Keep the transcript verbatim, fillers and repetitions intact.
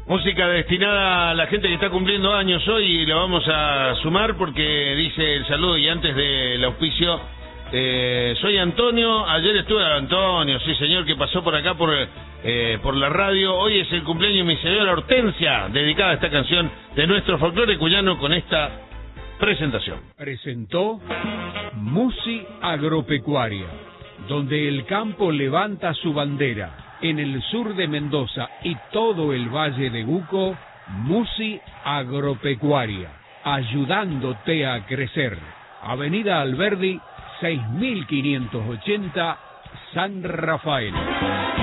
Música destinada a la gente que está cumpliendo años hoy y la vamos a sumar porque dice el saludo y antes del auspicio, eh, soy Antonio, ayer estuve Antonio, sí señor, que pasó por acá por, eh, por la radio, hoy es el cumpleaños de mi señora Hortensia, dedicada a esta canción de nuestro folclore cuyano con esta presentación. Presentó Musi Agropecuaria, donde el campo levanta su bandera. En el sur de Mendoza y todo el Valle de Uco, Musi Agropecuaria, ayudándote a crecer. Avenida Alberdi, seis mil quinientos ochenta, San Rafael.